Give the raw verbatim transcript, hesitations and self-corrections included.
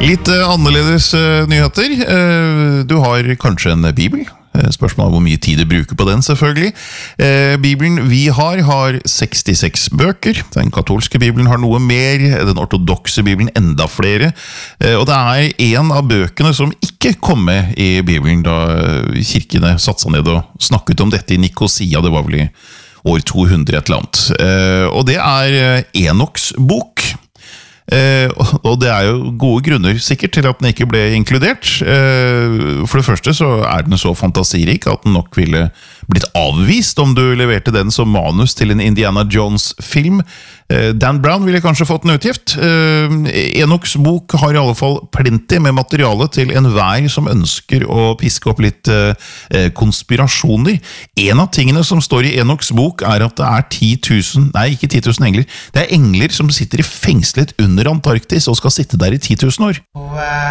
Litt uh, annerledes uh, nyheter. Uh, du har kanskje en bibel. Uh, spørsmålet er hvor mye tid du bruker på den, selvfølgelig. Uh, Bibelen vi har, har sekstiseks bøker. Den katolske bibelen har noe mer, den ortodokse bibelen enda flere. Uh, og det er en av bøkene som ikke kom med i bibelen da kirkene satte seg ned og snakket om dette i Nikosia. Det var vel i år to hundre et eller annet. Uh, og det er Enoks bok. Eh, og det er jo gode grunner sikkert til at den ikke ble inkludert. Eh, for det første så er den så fantasirik at den nok ville blitt avvist om du leverte den som manus til en Indiana Jones-film. Eh, Dan Brown ville kanskje fått en utgift. Eh, Enoks bok har i alle fall plenty med materiale til enhver som ønsker å piske opp litt eh, konspirasjoner. En av tingene som står i Enoks bok er at det er ti tusen, nei ikke ti tusen engler, det er engler som sitter i fengslet under Antarktis og skal sitte der i ti tusen år. Wow.